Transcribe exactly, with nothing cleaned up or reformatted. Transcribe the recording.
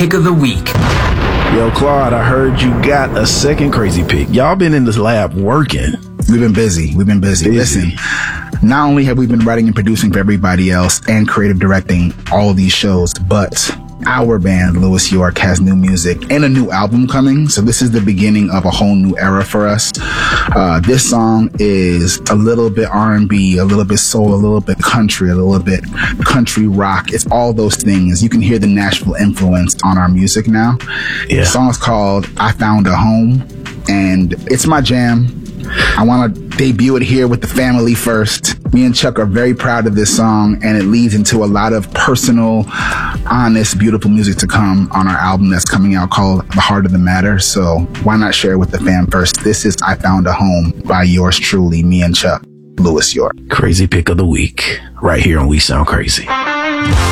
pick of the week. Yo, Claude, I heard you got a second crazy pick. Y'all been in this lab working. We've been busy. We've been busy. busy. Listen, not only have we been writing and producing for everybody else and creative directing all of these shows, but our band, Louis York, has new music and a new album coming. So this is the beginning of a whole new era for us. Uh, this song is a little bit R and B, a little bit soul, a little bit country, a little bit country rock. It's all those things. You can hear the Nashville influence on our music now. Yeah. The song is called I Found a Home, and it's my jam. I want to debut it here with the family first. Me and Chuck are very proud of this song, and it leads into a lot of personal, honest, beautiful music to come on our album that's coming out called The Heart of the Matter. So why not share it with the fam first? This is I Found a Home by yours truly, me and Chuck, Louis York. Crazy pick of the week, right here on We Sound Crazy.